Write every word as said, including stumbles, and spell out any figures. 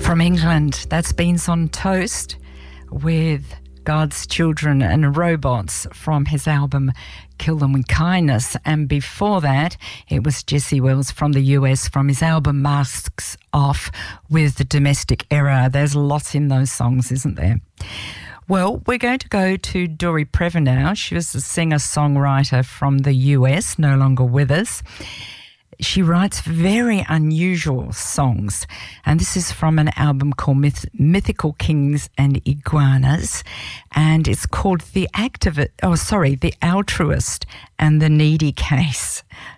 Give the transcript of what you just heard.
From England, that's Beans on Toast with God's Children and Robots from his album Kill Them With Kindness. And before that, it was Jesse Wells from the U S from his album Masks Off with The Domestic Error. There's lots in those songs, isn't there? Well, we're going to go to Dori Previn now. She was a singer-songwriter from the U S, no longer with us. She writes very unusual songs, and this is from an album called Myth- Mythical Kings and Iguanas, and it's called The Activist, oh, sorry, The Altruist and the Needy Case.